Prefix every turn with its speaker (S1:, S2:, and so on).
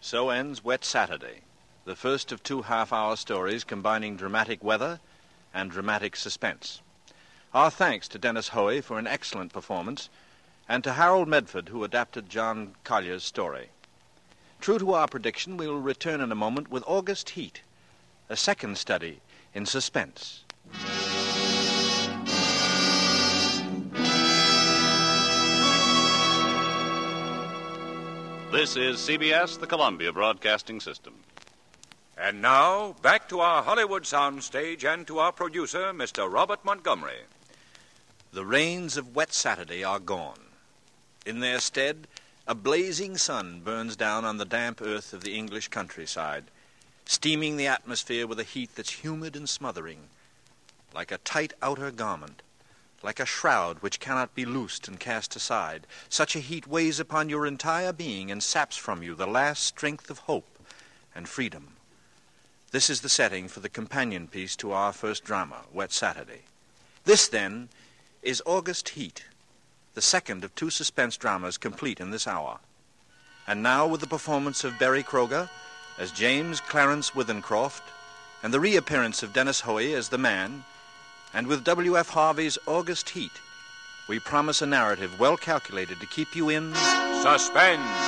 S1: So ends Wet Saturday, the first of 2 half-hour stories combining dramatic weather and dramatic suspense. Our thanks to Dennis Hoey for an excellent performance, and to Harold Medford, who adapted John Collier's story. True to our prediction, we will return in a moment with August Heat, a second study in suspense.
S2: This is CBS, the Columbia Broadcasting System.
S3: And now, back to our Hollywood soundstage and to our producer, Mr. Robert Montgomery.
S1: The rains of Wet Saturday are gone. In their stead, a blazing sun burns down on the damp earth of the English countryside, steaming the atmosphere with a heat that's humid and smothering, like a tight outer garment, like a shroud which cannot be loosed and cast aside. Such a heat weighs upon your entire being and saps from you the last strength of hope and freedom. This is the setting for the companion piece to our first drama, Wet Saturday. This, then, is August Heat, the second of 2 suspense dramas complete in this hour. And now with the performance of Berry Kroeger as James Clarence Withencroft, and the reappearance of Dennis Hoey as the man, and with W.F. Harvey's August Heat, we promise a narrative well calculated to keep you in
S3: suspense.